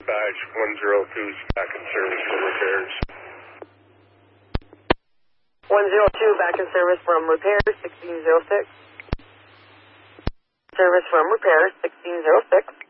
Badge 102 is back in service for repairs. 102 back in service from repairs 1606. Service from repairs 1606.